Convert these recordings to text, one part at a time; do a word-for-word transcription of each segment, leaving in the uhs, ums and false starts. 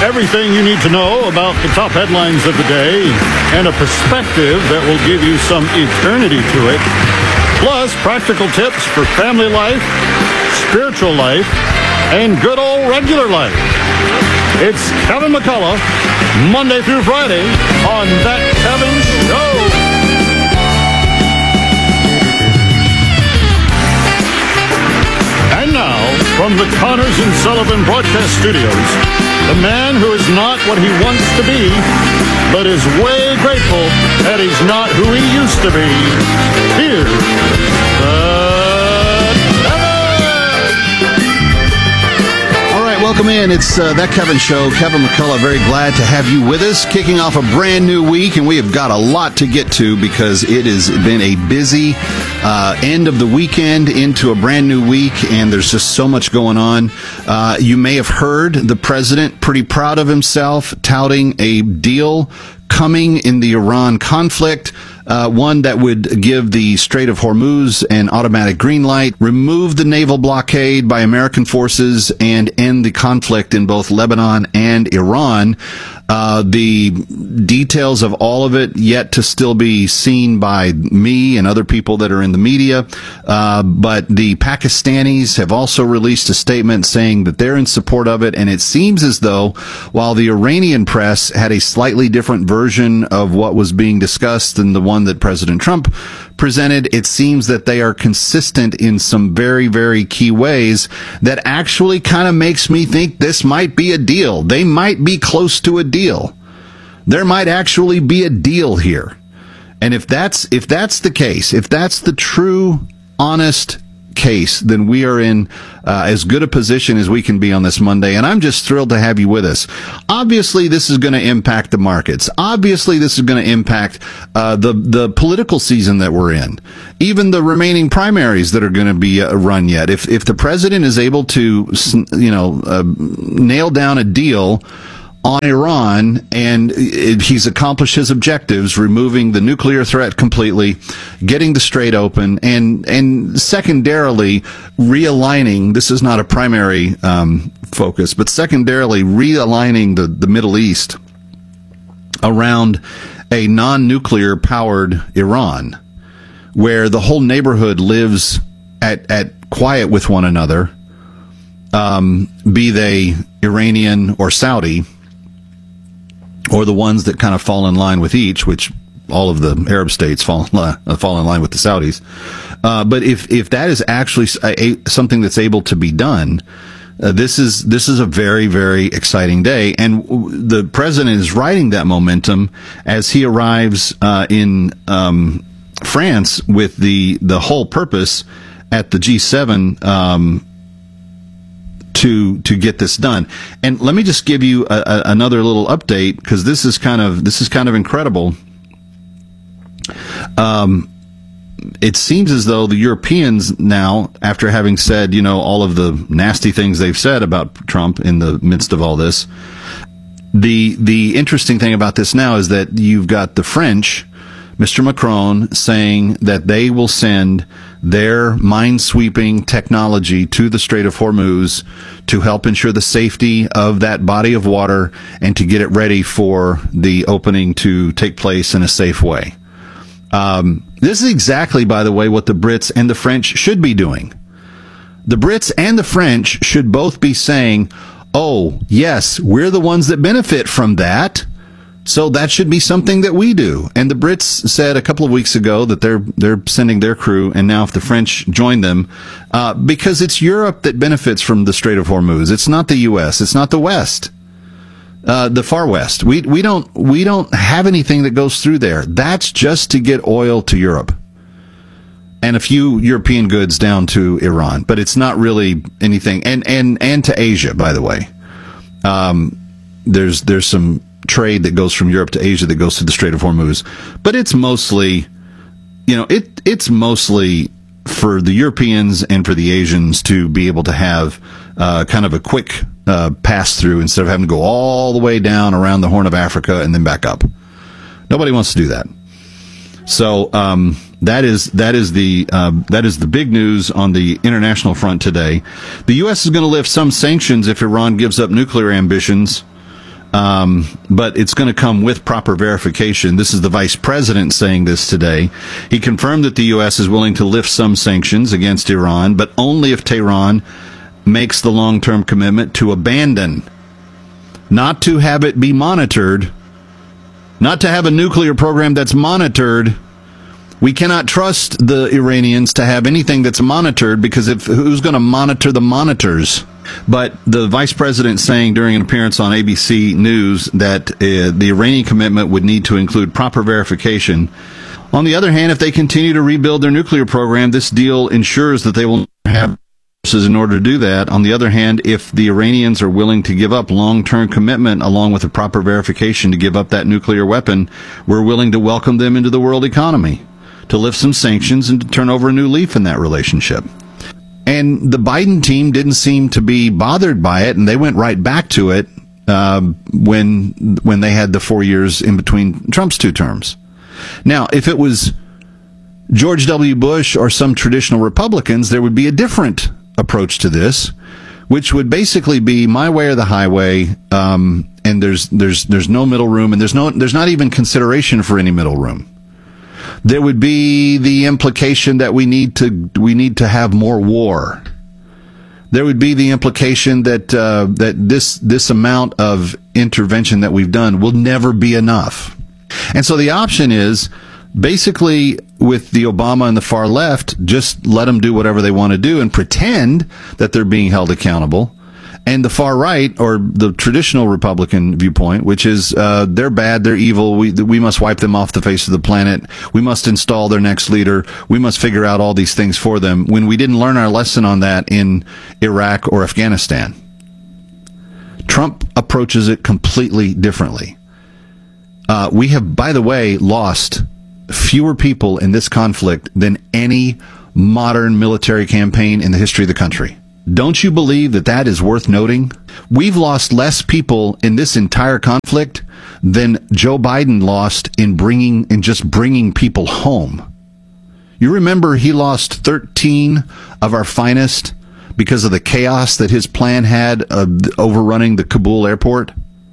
Everything you need to know about the top headlines of the day and a perspective that will give you some eternity to it. Plus, practical tips for family life, spiritual life, and good old regular life. It's Kevin McCullough, Monday through Friday on That Kevin Show. And now, from the Connors and Sullivan Broadcast Studios, the man who is not what he wants to be, but is way grateful that he's not who he used to be. Here's the Welcome in. It's uh, That Kevin Show. Kevin McCullough, very glad to have you with us. Kicking off a brand new week, and we have got a lot to get to because it has been a busy uh, end of the weekend into a brand new week, and there's just so much going on. Uh, you may have heard the president pretty proud of himself, touting a deal coming in the Iran conflict. Uh, one that would give the Strait of Hormuz an automatic green light, remove the naval blockade by American forces, and end the conflict in both Lebanon and Iran. Uh, the details of all of it yet to still be seen by me and other people that are in the media. Uh, but the Pakistanis have also released a statement saying that they're in support of it. And it seems as though while the Iranian press had a slightly different version of what was being discussed than the one that President Trump presented, it seems that they are consistent in some very, very key ways that actually kind of makes me think this might be a deal. They might be close to a deal. There might actually be a deal here. And if that's if that's the case, if that's the true, honest case, then we are in uh, as good a position as we can be on this Monday, and I'm just thrilled to have you with us. Obviously, this is going to impact the markets. Obviously, this is going to impact uh, the the political season that we're in, even the remaining primaries that are going to be uh, run yet. If if the president is able to, you know, uh, nail down a deal on Iran, and it, he's accomplished his objectives, removing the nuclear threat completely, getting the strait open, and and secondarily realigning, this is not a primary um, focus, but secondarily realigning the, the Middle East around a non-nuclear powered Iran, where the whole neighborhood lives at, at quiet with one another, um, be they Iranian or Saudi, or the ones that kind of fall in line with each, which all of the Arab states fall in line, uh, fall in line with the Saudis. Uh, but if if that is actually a, a, something that's able to be done, uh, this is this is a very, very exciting day. And the president is riding that momentum as he arrives uh, in um, France with the the whole purpose at the G seven um to to get this done. And let me just give you a, a, another little update, because this is kind of this is kind of incredible. Um, it seems as though the Europeans now, after having said, you know, all of the nasty things they've said about Trump in the midst of all this, the the interesting thing about this now is that you've got the French, Mister Macron, saying that they will send their mine-sweeping technology to the Strait of Hormuz to help ensure the safety of that body of water and to get it ready for the opening to take place in a safe way. Um, this is exactly, by the way, what the Brits and the French should be doing. The Brits and the French should both be saying, oh, yes, we're the ones that benefit from that, so that should be something that we do. And the Brits said a couple of weeks ago that they're they're sending their crew, and now if the French join them, uh, because it's Europe that benefits from the Strait of Hormuz. It's not the U S. It's not the West, uh, the far West. We we don't we don't have anything that goes through there. That's just to get oil to Europe and a few European goods down to Iran. But it's not really anything, and and and to Asia, by the way. Um, there's there's some trade that goes from Europe to Asia that goes to the Strait of Hormuz, but it's mostly, you know, it it's mostly for the Europeans and for the Asians to be able to have uh, kind of a quick uh, pass through instead of having to go all the way down around the Horn of Africa and then back up. Nobody wants to do that. So um, that is that is the uh, that is the big news on the international front today. The U S is going to lift some sanctions if Iran gives up nuclear ambitions. Um, but it's going to come with proper verification. This is the vice president saying this today. He confirmed that the U S is willing to lift some sanctions against Iran, but only if Tehran makes the long-term commitment to abandon, not to have it be monitored, not to have a nuclear program that's monitored. We cannot trust the Iranians to have anything that's monitored, because if who's going to monitor the monitors? But the vice president saying during an appearance on A B C News that uh, the Iranian commitment would need to include proper verification. On the other hand, if they continue to rebuild their nuclear program, this deal ensures that they will have resources in order to do that. On the other hand, if the Iranians are willing to give up long-term commitment along with the proper verification to give up that nuclear weapon, we're willing to welcome them into the world economy, to lift some sanctions and to turn over a new leaf in that relationship. And the Biden team didn't seem to be bothered by it, and they went right back to it uh, when when they had the four years in between Trump's two terms. Now, if it was George W. Bush or some traditional Republicans, there would be a different approach to this, which would basically be my way or the highway, um, and there's there's there's no middle room, and there's no there's not even consideration for any middle room. There would be the implication that we need to we need to have more war. There would be the implication that uh, that this this amount of intervention that we've done will never be enough. And so the option is basically, with the Obama and the far left, just let them do whatever they want to do and pretend that they're being held accountable. And the far right, or the traditional Republican viewpoint, which is uh, they're bad, they're evil, we we must wipe them off the face of the planet, we must install their next leader, we must figure out all these things for them, when we didn't learn our lesson on that in Iraq or Afghanistan. Trump approaches it completely differently. Uh, we have, by the way, lost fewer people in this conflict than any modern military campaign in the history of the country. Don't you believe that that is worth noting? We've lost less people in this entire conflict than Joe Biden lost in bringing in just bringing people home. You remember he lost thirteen of our finest because of the chaos that his plan had of overrunning the Kabul airport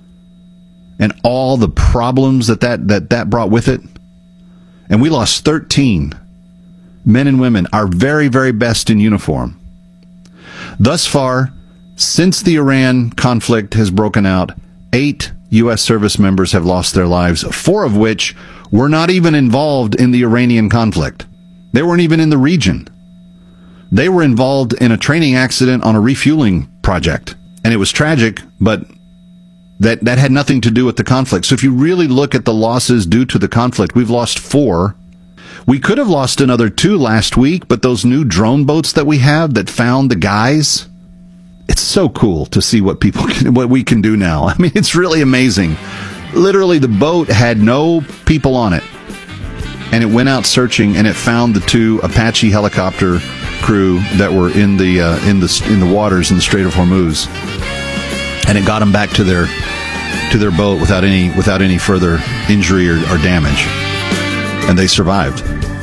and all the problems that that, that, that brought with it. And we lost thirteen men and women, our very, very best in uniform. Thus far, since the Iran conflict has broken out, eight U S service members have lost their lives, four of which were not even involved in the Iranian conflict. They weren't even in the region. They were involved in a training accident on a refueling project. And it was tragic, but that, that had nothing to do with the conflict. So if you really look at the losses due to the conflict, we've lost four. We could have lost another two last week, but those new drone boats that we have that found the guys, it's so cool to see what people can, what we can do now. I mean, it's really amazing. Literally, the boat had no people on it, and it went out searching, and it found the two Apache helicopter crew that were in the uh, in the in the waters in the Strait of Hormuz, and it got them back to their to their boat without any without any further injury or, or damage. And they survived.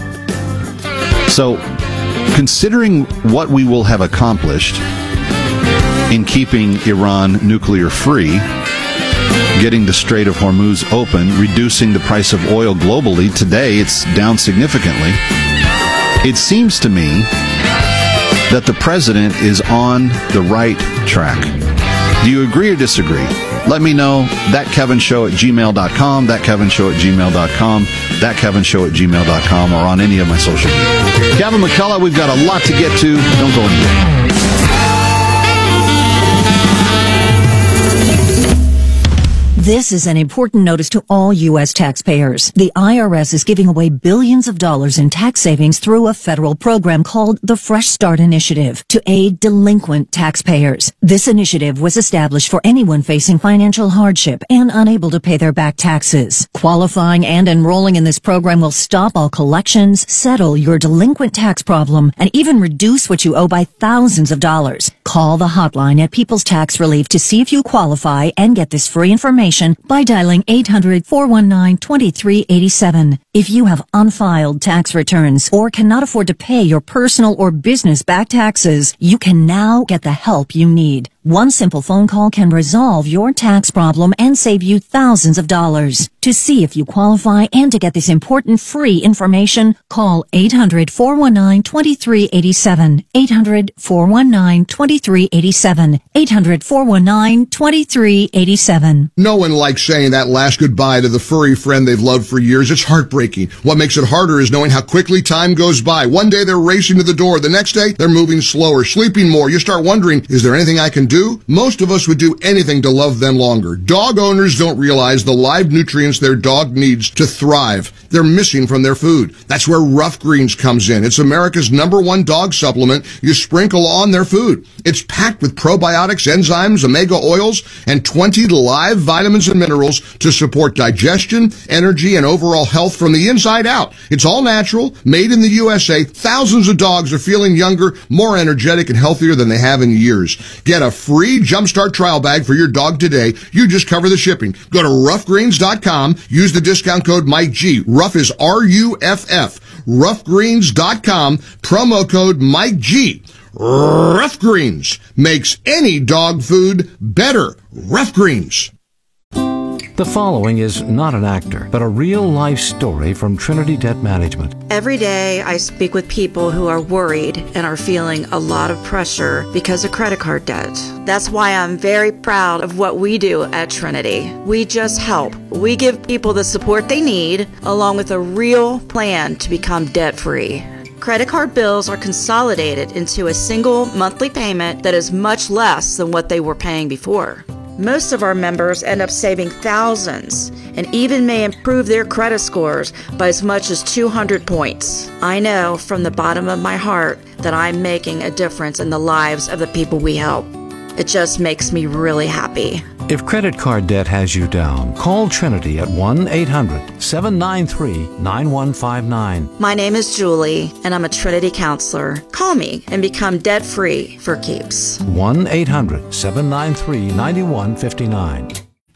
So, considering what we will have accomplished in keeping Iran nuclear free, getting the Strait of Hormuz open, reducing the price of oil globally, today it's down significantly, it seems to me that the president is on the right track. Do you agree or disagree? Let me know. That Kevin Show at gmail dot com, that Kevin Show at gmail dot com, that Kevin Show at gmail dot com, or on any of my social media. Kevin McCullough, we've got a lot to get to. Don't go anywhere. This is an important notice to all U S taxpayers. The I R S is giving away billions of dollars in tax savings through a federal program called the Fresh Start Initiative to aid delinquent taxpayers. This initiative was established for anyone facing financial hardship and unable to pay their back taxes. Qualifying and enrolling in this program will stop all collections, settle your delinquent tax problem, and even reduce what you owe by thousands of dollars. Call the hotline at People's Tax Relief to see if you qualify and get this free information by dialing eight hundred, four one nine, two three eight seven. If you have unfiled tax returns or cannot afford to pay your personal or business back taxes, you can now get the help you need. One simple phone call can resolve your tax problem and save you thousands of dollars. To see if you qualify and to get this important free information, call eight hundred, four one nine, two three eight seven. eight hundred, four one nine, two three eight seven. eight hundred, four one nine, two three eight seven. No one likes saying that last goodbye to the furry friend they've loved for years. It's heartbreaking. What makes it harder is knowing how quickly time goes by. One day they're racing to the door. The next day they're moving slower, sleeping more. You start wondering, is there anything I can do? Most of us would do anything to love them longer. Dog owners don't realize the live nutrients their dog needs to thrive. They're missing from their food. That's where Rough Greens comes in. It's America's number one dog supplement you sprinkle on their food. It's packed with probiotics, enzymes, omega oils, and twenty live vitamins and minerals to support digestion, energy, and overall health from the inside out. It's all natural, made in the U S A. Thousands of dogs are feeling younger, more energetic, and healthier than they have in years. Get a free Jumpstart trial bag for your dog today. You just cover the shipping. Go to rough greens dot com. Use the discount code Mike G. Rough is R U F F. rough greens dot com. Promo code Mike G. Rough Greens makes any dog food better. Rough Greens. The following is not an actor, but a real-life story from Trinity Debt Management. Every day I speak with people who are worried and are feeling a lot of pressure because of credit card debt. That's why I'm very proud of what we do at Trinity. We just help. We give people the support they need, along with a real plan to become debt-free. Credit card bills are consolidated into a single monthly payment that is much less than what they were paying before. Most of our members end up saving thousands and even may improve their credit scores by as much as two hundred points. I know from the bottom of my heart that I'm making a difference in the lives of the people we help. It just makes me really happy. If credit card debt has you down, call Trinity at one eight hundred, seven nine three, nine one five nine. My name is Julie, and I'm a Trinity counselor. Call me and become debt-free for keeps. one eight hundred, seven nine three, nine one five nine.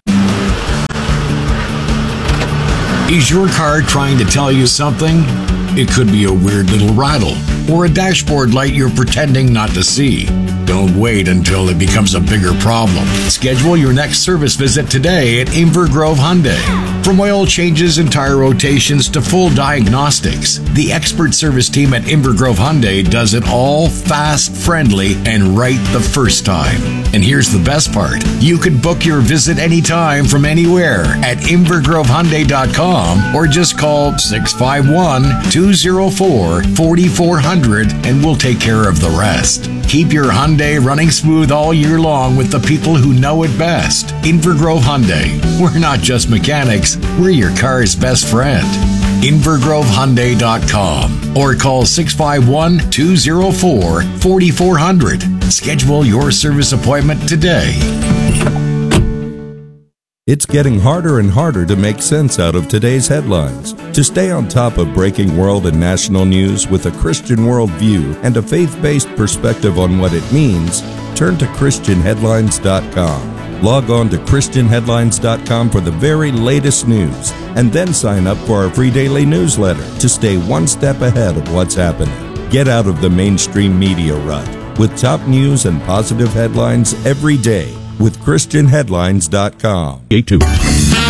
Is your car trying to tell you something? It could be a weird little rattle or a dashboard light you're pretending not to see. Don't wait until it becomes a bigger problem. Schedule your next service visit today at Inver Grove Hyundai. From oil changes and tire rotations to full diagnostics, the expert service team at Inver Grove Hyundai does it all fast, friendly, and right the first time. And here's the best part. You can book your visit anytime from anywhere at inver grove hyundai dot com or just call six five one, two zero four, four four zero zero and we'll take care of the rest. Keep your Hyundai running smooth all year long with the people who know it best. Inver Grove Hyundai. We're not just mechanics, we're your car's best friend. inver grove hyundai dot com or call six five one, two zero four, four four zero zero. Schedule your service appointment today. It's getting harder and harder to make sense out of today's headlines. To stay on top of breaking world and national news with a Christian worldview and a faith-based perspective on what it means, turn to Christian Headlines dot com. Log on to Christian Headlines dot com for the very latest news, and then sign up for our free daily newsletter to stay one step ahead of what's happening. Get out of the mainstream media rut with top news and positive headlines every day with Christian Headlines dot com. Gate two.